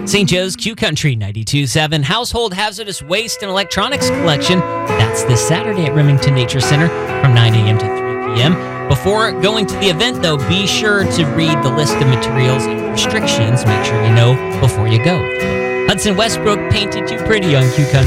St. Joe's Q Country 92.7 Household Hazardous Waste and Electronics Collection. That's this Saturday at Remington Nature Center from 9 a.m. to 3 p.m. Before going to the event, though, be sure to read the list of materials and restrictions. Make sure you know before you go. Hudson Westbrook painted you pretty on Q Country.